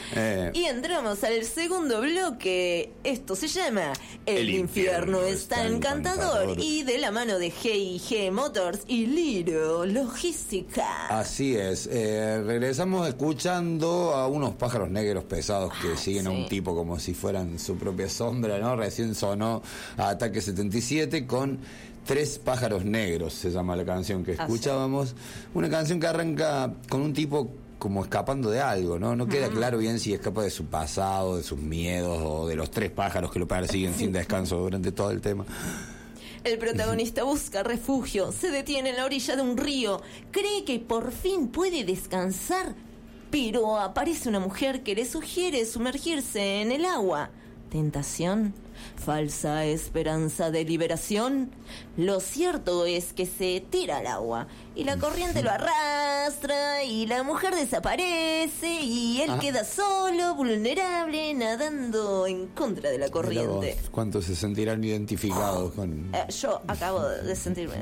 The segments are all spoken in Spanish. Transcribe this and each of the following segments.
Y entramos al segundo bloque. Esto se llama El infierno es tan encantador. Y de la mano de G&G Motors y Liro Logística. Así es. Regresamos escuchando a unos pájaros negros pesados que siguen a un tipo como si fueran su propia sombra, ¿no? Recién sonó a Ataque 77 con Tres pájaros negros, se llama la canción que escuchábamos. Una canción que arranca con un tipo como escapando de algo, ¿no? No queda claro bien si escapa de su pasado, de sus miedos o de los tres pájaros que lo persiguen sin descanso durante todo el tema. El protagonista busca refugio, se detiene en la orilla de un río, cree que por fin puede descansar, pero aparece una mujer que le sugiere sumergirse en el agua. ¿Tentación? ¿Falsa esperanza de liberación? Lo cierto es que se tira al agua y la corriente lo arrastra y la mujer desaparece y él queda solo, vulnerable, nadando en contra de la corriente. ¿Cuántos se sentirán identificados con...? Yo acabo de sentirme...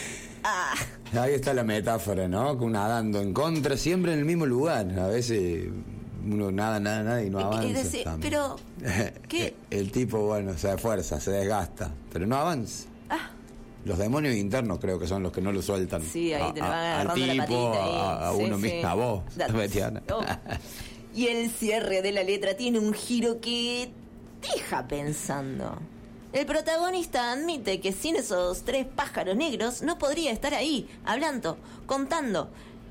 Ahí está la metáfora, ¿no? Nadando en contra, siempre en el mismo lugar. A veces... uno nada y no avanza. Pero, ¿qué? El tipo, bueno, se esfuerza, se desgasta, pero no avanza. Los demonios internos creo que son los que no lo sueltan. Sí, ahí te lo van agarrando al tipo, la patita. A uno mismo, a vos, Betiana. Y el cierre de la letra tiene un giro que deja pensando. El protagonista admite que sin esos tres pájaros negros no podría estar ahí, hablando, contando.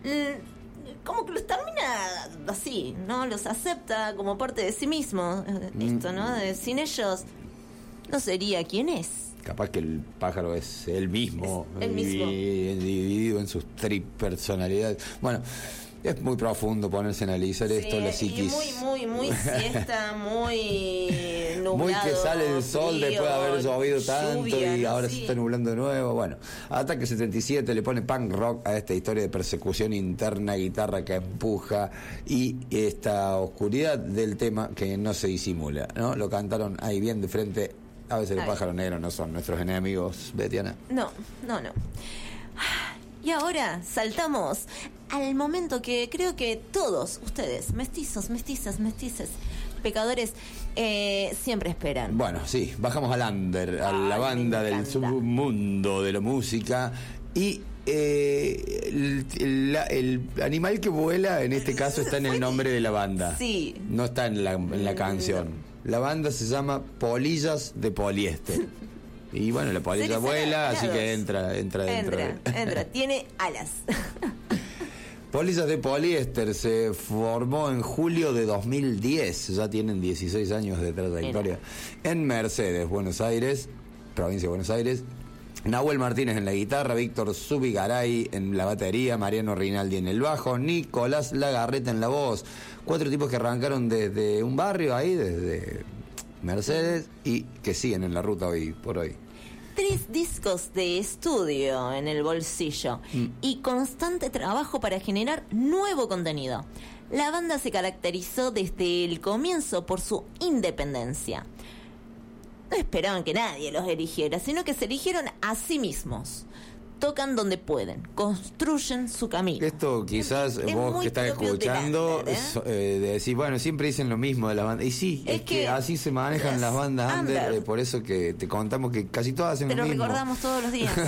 Como que los termina así, ¿no? Los acepta como parte de sí mismo. Esto, ¿no? Sin ellos no sería quien es. Capaz que el pájaro es él mismo. Es él mismo. Dividido en sus tripersonalidades. Bueno, es muy profundo ponerse a analizar esto, la psiquis. Muy siesta, muy nublado. Muy que sale el sol frío, después de haber llovido tanto lluvia, y ahora se está nublando de nuevo. Bueno, Ataque 77 le pone punk rock a esta historia de persecución interna, guitarra que empuja y esta oscuridad del tema que no se disimula, ¿no? Lo cantaron ahí bien de frente. A veces los pájaros negros no son nuestros enemigos, Betiana. No. Y ahora saltamos al momento que creo que todos ustedes, mestizos, pecadores, siempre esperan. Bueno, sí, bajamos al under, a la banda del submundo de la música y el animal que vuela en este caso está en el nombre de la banda. Sí. No está en la canción. La banda se llama Polillas de Poliéster. Y bueno, la polilla vuela, así que entra dentro. Entra, tiene alas. Polillas de Poliéster se formó en julio de 2010, ya tienen 16 años de trayectoria. En Mercedes, Buenos Aires, provincia de Buenos Aires. Nahuel Martínez en la guitarra, Víctor Zubigaray en la batería, Mariano Rinaldi en el bajo, Nicolás Lagarreta en la voz. 4 tipos que arrancaron desde un barrio ahí, desde Mercedes, y que siguen en la ruta hoy por hoy. 3 discos de estudio en el bolsillo y constante trabajo para generar nuevo contenido. La banda se caracterizó desde el comienzo por su independencia. No esperaban que nadie los eligiera, sino que se eligieron a sí mismos. Tocan donde pueden, construyen su camino. Esto quizás es vos que estás escuchando, de decir, bueno, siempre dicen lo mismo de la banda. Y sí, es que así se manejan las bandas under, por eso que te contamos que casi todas hacen lo mismo. Te lo recordamos todos los días.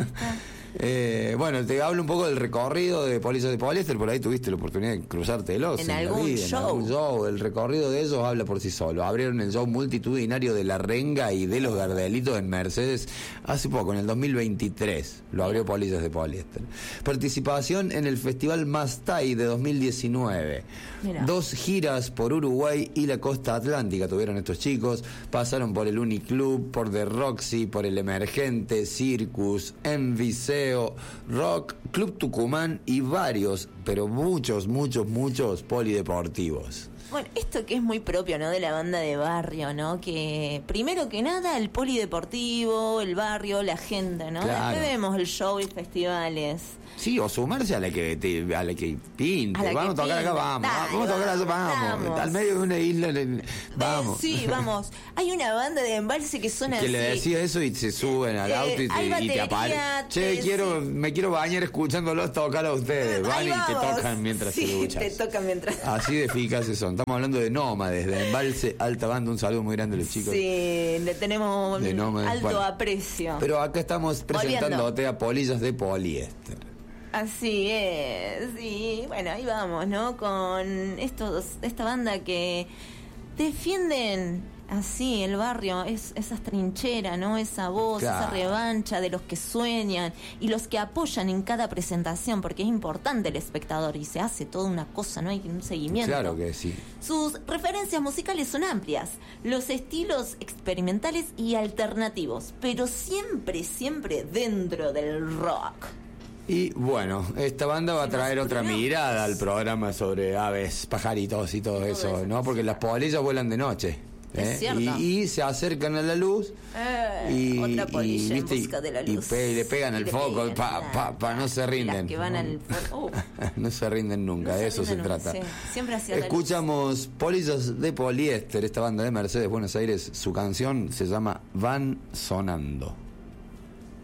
Bueno, te hablo un poco del recorrido de Polillas de Poliéster. Por ahí tuviste la oportunidad de cruzártelos en algún show. El recorrido de ellos habla por sí solo. Abrieron el show multitudinario de La Renga y de los Gardelitos en Mercedes hace poco, en el 2023. Lo abrió Polillas de Poliéster. Participación en el Festival Mastay de 2019. Mirá. 2 giras por Uruguay y la costa atlántica tuvieron estos chicos. Pasaron por el Uniclub, por The Roxy, por el Emergente, Circus, Enviseo, Rock, Club Tucumán y varios, pero muchos polideportivos. Bueno, esto que es muy propio, ¿no?, de la banda de barrio, ¿no? Que primero que nada el polideportivo, el barrio, la gente, ¿no? Claro. Después vemos el show y festivales. Sí, o sumarse a la que pinte. Vamos a tocar acá, vamos. Vamos a tocar allá, vamos. Al medio de una isla, vamos. Sí, vamos. Hay una banda de embalse que suena así. Que le decía eso y se suben al auto y te aparecen. Che, me quiero bañar escuchándolos tocar a ustedes. Van y te tocan mientras se duchan. Sí, te tocan mientras. Así de eficaces son. estamos hablando de Nómades, de Embalse, alta banda. Un saludo muy grande a los chicos. Sí, le tenemos de Nómades. alto Bueno, aprecio. pero acá estamos presentándote a Polillas de Poliéster. Así es, sí. Bueno, ahí vamos, ¿no? Con esta banda que defienden así el barrio, esa trinchera, ¿no? Esa voz, claro, esa revancha de los que sueñan y los que apoyan en cada presentación, porque es importante el espectador y se hace toda una cosa, ¿no? Hay un seguimiento. Claro que sí. Sus referencias musicales son amplias, los estilos experimentales y alternativos, pero siempre dentro del rock. Y bueno, esta banda va a traer otra mirada al programa sobre aves, pajaritos y todo eso, ¿no? Porque las polillas vuelan de noche. Es cierto. Y se acercan a la luz otra polilla en busca de la luz. Y le pegan el foco, no se rinden. Las que van al no se rinden nunca, de eso se trata. Sí. Siempre hacia Escuchamos Polillas de Poliéster, esta banda de Mercedes, Buenos Aires. Su canción se llama Van Sonando.